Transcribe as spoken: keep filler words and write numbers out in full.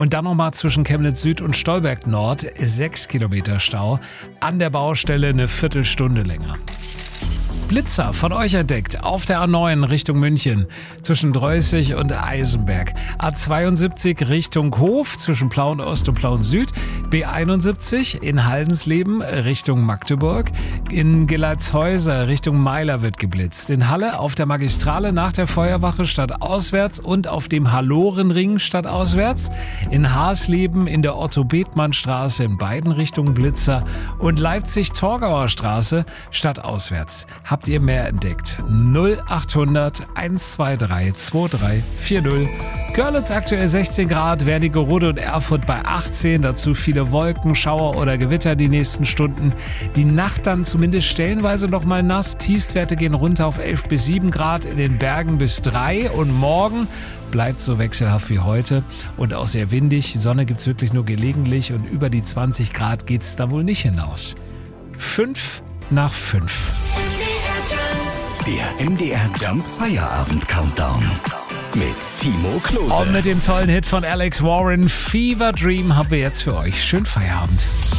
Und dann nochmal zwischen Chemnitz Süd und Stolberg Nord sechs Kilometer Stau. An der Baustelle eine Viertelstunde länger. Blitzer von euch entdeckt auf der A neun Richtung München zwischen Dreußig und Eisenberg. A zweiundsiebzig Richtung Hof zwischen Plauen Ost und Plauen Süd. B einundsiebzig in Haldensleben Richtung Magdeburg. In Geleitshäuser Richtung Meiler wird geblitzt. In Halle auf der Magistrale nach der Feuerwache stadtauswärts und auf dem Hallorenring stadtauswärts. In Hasleben in der Otto-Bethmann-Straße in beiden Richtungen Blitzer. Und Leipzig-Torgauer Straße stadtauswärts. Habt ihr mehr entdeckt? null achthundert hundertzweiundzwanzig drei vier null. Görlitz aktuell sechzehn Grad, Wernigerode und Erfurt bei achtzehn. Dazu viele Wolken, Schauer oder Gewitter die nächsten Stunden. Die Nacht dann zumindest stellenweise noch mal nass. Tiefstwerte gehen runter auf elf bis sieben Grad, in den Bergen bis drei. Und morgen bleibt so wechselhaft wie heute und auch sehr windig. Sonne gibt's wirklich nur gelegentlich und über die zwanzig Grad geht's da wohl nicht hinaus. Fünf nach fünf. Der M D R Jump Feierabend Countdown mit Timo Klose. Und mit dem tollen Hit von Alex Warren, Fever Dream, haben wir jetzt für euch. Schönen Feierabend.